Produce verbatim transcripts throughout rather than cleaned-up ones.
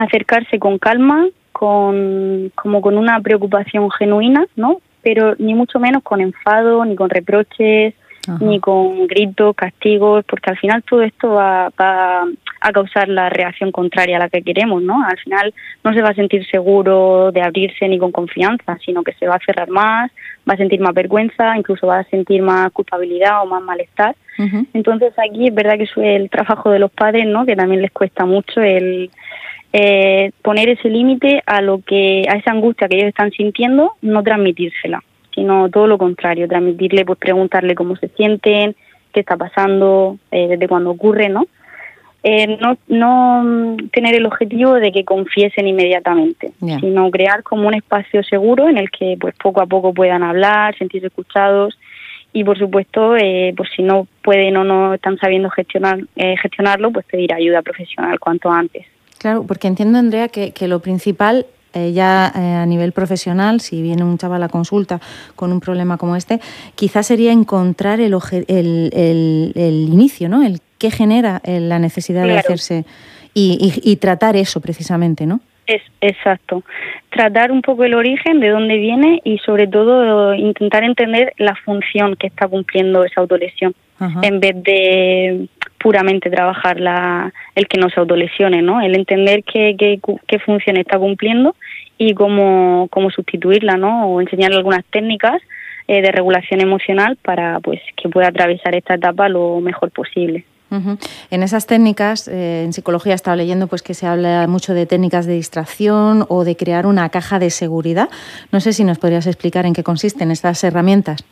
acercarse con calma, con como con una preocupación genuina, ¿no? Pero ni mucho menos con enfado, ni con reproches, Ajá. ni con gritos, castigos, porque al final todo esto va, va a causar la reacción contraria a la que queremos, ¿no? Al final no se va a sentir seguro de abrirse ni con confianza, sino que se va a cerrar más, va a sentir más vergüenza, incluso va a sentir más culpabilidad o más malestar. Uh-huh. Entonces aquí es verdad que es el trabajo de los padres, ¿no? Que también les cuesta mucho el eh, poner ese límite a lo que a esa angustia que ellos están sintiendo, no transmitírsela, sino todo lo contrario, transmitirle, pues preguntarle cómo se sienten, qué está pasando, eh, desde cuándo ocurre, ¿no? Eh, no no tener el objetivo de que confiesen inmediatamente, yeah. sino crear como un espacio seguro en el que pues poco a poco puedan hablar, sentirse escuchados y por supuesto, eh, pues si no pueden o no están sabiendo gestionar eh, gestionarlo, pues pedir ayuda profesional cuanto antes. Claro, porque entiendo, Andrea, que, que lo principal eh, ya eh, a nivel profesional, si viene un chaval a consulta con un problema como este, quizás sería encontrar el, oje- el, el, el inicio, ¿no? El qué genera eh, la necesidad claro. de hacerse y, y, y tratar eso precisamente, ¿no? Es exacto. Tratar un poco el origen, de dónde viene y sobre todo intentar entender la función que está cumpliendo esa autolesión, Ajá. en vez de puramente trabajar la, el que no se autolesione, ¿no? El entender qué, qué, qué función está cumpliendo y cómo, cómo sustituirla, ¿no? O enseñarle algunas técnicas eh, de regulación emocional para pues que pueda atravesar esta etapa lo mejor posible. Uh-huh. En esas técnicas, eh, en psicología he estado leyendo pues que se habla mucho de técnicas de distracción o de crear una caja de seguridad. No sé si nos podrías explicar en qué consisten estas herramientas.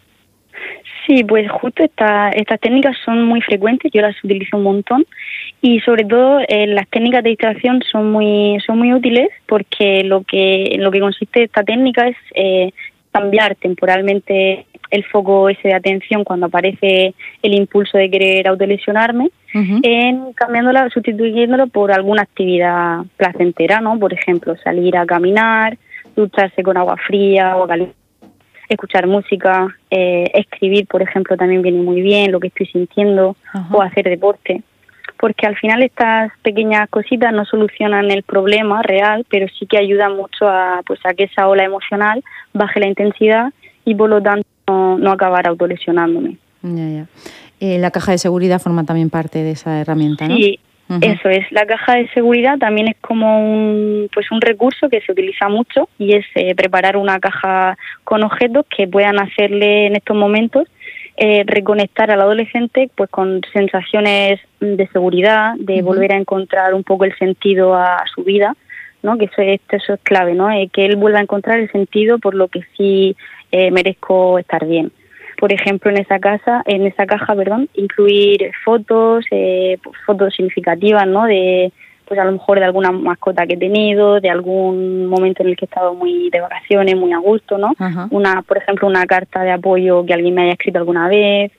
Sí, pues justo esta, estas técnicas son muy frecuentes, yo las utilizo un montón y sobre todo eh, las técnicas de distracción son muy son muy útiles porque lo que lo que consiste esta técnica es eh, cambiar temporalmente el foco ese de atención cuando aparece el impulso de querer autolesionarme, uh-huh. en cambiándola, sustituyéndolo por alguna actividad placentera, ¿no? Por ejemplo, salir a caminar, ducharse con agua fría o caliente, escuchar música, eh, escribir, por ejemplo, también viene muy bien lo que estoy sintiendo, uh-huh. o hacer deporte. Porque al final estas pequeñas cositas no solucionan el problema real, pero sí que ayudan mucho a, pues, a que esa ola emocional baje la intensidad y por lo tanto no, no acabar autolesionándome. Ya, ya. Eh, la caja de seguridad forma también parte de esa herramienta, ¿no? Sí, uh-huh. eso es. La caja de seguridad también es como un, pues un recurso que se utiliza mucho y es eh, preparar una caja con objetos que puedan hacerle en estos momentos Eh, reconectar al adolescente pues con sensaciones de seguridad, de uh-huh. volver a encontrar un poco el sentido a su vida, ¿no? Que eso es, eso es clave, ¿no? Eh, que él vuelva a encontrar el sentido por lo que sí eh, merezco estar bien. Por ejemplo, en esa casa, en esa caja, perdón, incluir fotos, eh, pues, fotos significativas, ¿no? De pues a lo mejor de alguna mascota que he tenido, de algún momento en el que he estado muy de vacaciones, muy a gusto, ¿no? Uh-huh. Una, por ejemplo, una carta de apoyo que alguien me haya escrito alguna vez,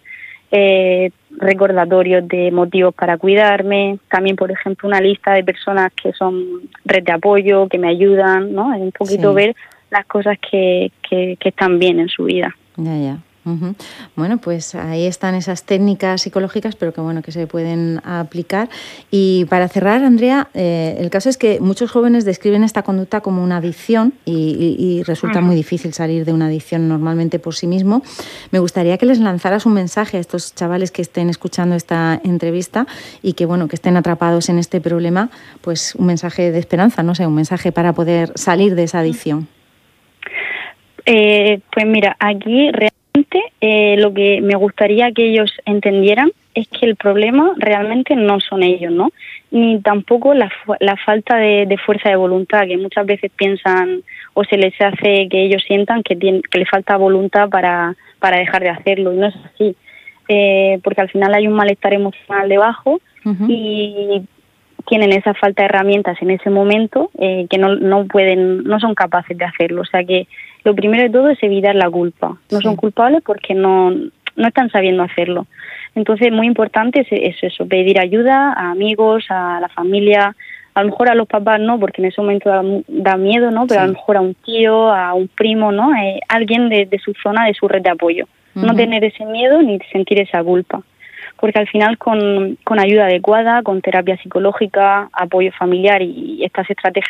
eh, recordatorios de motivos para cuidarme, también, por ejemplo, una lista de personas que son red de apoyo, que me ayudan, ¿no? Un poquito sí. ver las cosas que, que, que están bien en su vida. Ya, ya. Uh-huh. Bueno, pues ahí están esas técnicas psicológicas, pero que bueno, que se pueden aplicar. Y para cerrar, Andrea, eh, el caso es que muchos jóvenes describen esta conducta como una adicción y, y, y resulta uh-huh. muy difícil salir de una adicción normalmente por sí mismo. Me gustaría que les lanzaras un mensaje a estos chavales que estén escuchando esta entrevista y que bueno, que estén atrapados en este problema, pues un mensaje de esperanza, no sé, un mensaje para poder salir de esa adicción. Eh, pues mira, aquí realmente Eh, lo que me gustaría que ellos entendieran es que el problema realmente no son ellos, ¿no? Ni tampoco la, la falta de, de fuerza de voluntad, que muchas veces piensan o se les hace que ellos sientan que, tienen, que les falta voluntad para, para dejar de hacerlo, y no es así, eh, porque al final hay un malestar emocional debajo uh-huh. y tienen esa falta de herramientas en ese momento eh, que no, no pueden, no son capaces de hacerlo, o sea que lo primero de todo es evitar la culpa. No sí. son culpables porque no, no están sabiendo hacerlo. Entonces, muy importante es, es eso, pedir ayuda a amigos, a la familia, a lo mejor a los papás no, porque en ese momento da, da miedo, ¿no? Pero sí. a lo mejor a un tío, a un primo, ¿no? Eh, alguien de, de su zona, de su red de apoyo. Uh-huh. No tener ese miedo ni sentir esa culpa. porque al final con, con ayuda adecuada, con terapia psicológica, apoyo familiar y estas estrategias